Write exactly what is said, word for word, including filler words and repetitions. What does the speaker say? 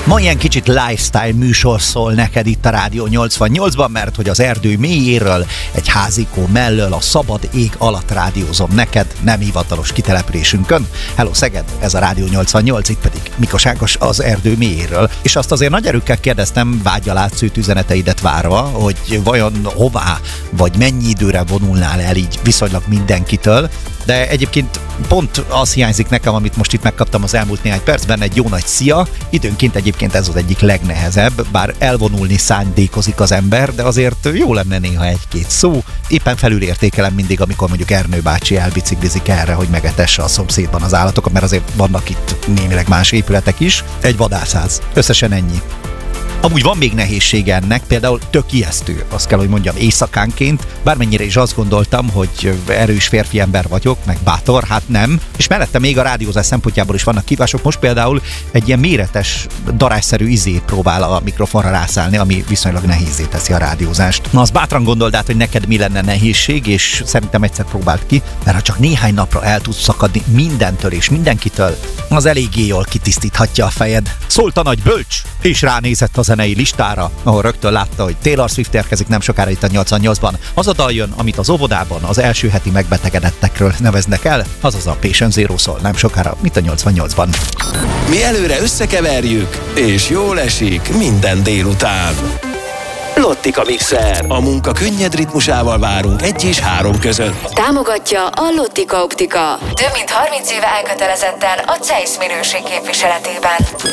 Ma ilyen kicsit lifestyle műsor szól neked itt a Rádió nyolcvannyolcban, mert hogy az erdő mélyéről, egy házikó mellől a szabad ég alatt rádiózom neked, nem hivatalos kitelepülésünkön. Hello Szeged, ez a Rádió nyolcvannyolc, itt pedig Mikos Ákos az erdő mélyéről. És azt azért nagy erőkkel kérdeztem, vággyal átszűrt üzeneteidet várva, hogy vajon hová, vagy mennyi időre vonulnál el így viszonylag mindenkitől. De egyébként pont az hiányzik nekem, amit most itt megkaptam az elmúlt néhány percben, egy jó nagy szia. Időnként egyébként ez az egyik legnehezebb, bár elvonulni szándékozik az ember, de azért jó lenne néha egy-két szó. Éppen felülértékelem mindig, amikor mondjuk Ernő bácsi elbiciklizik erre, hogy megetesse a szomszédban az állatokat, mert azért vannak itt némileg más épületek is. Egy vadászház. Összesen ennyi. Amúgy van még nehézsége ennek, például tök ijesztő, azt kell, hogy mondjam, éjszakánként, bármennyire is azt gondoltam, hogy erős férfi ember vagyok, meg bátor, hát nem, és mellette még a rádiózás szempontjából is vannak kívások. Most például egy ilyen méretes, darásszerű izét próbál a mikrofonra rászállni, ami viszonylag nehézzé teszi a rádiózást. Na, azt bátran gondold át, hogy neked mi lenne nehézség, és szerintem egyszer próbáld ki, mert ha csak néhány napra el tudsz szakadni mindentől és mindenkitől, az eléggé jól kitisztíthatja a fejed. Szólt a nagy bölcs, és ránézett az zenei listára, ahol rögtön látta, hogy Taylor Swift érkezik nem sokára itt a nyolcvannyolcban. Az a dal jön, amit az óvodában az első heti megbetegedettekről neveznek el, azaz a Patient Zero szól nem sokára itt a nyolcvannyolcban. Mi előre összekeverjük, és jól esik minden délután. Lottika Mixer. A munka könnyed ritmusával várunk egy és három között. Támogatja a Lottika Optika. Több mint harminc éve elkötelezetten a cé e i es minőség képviseletében.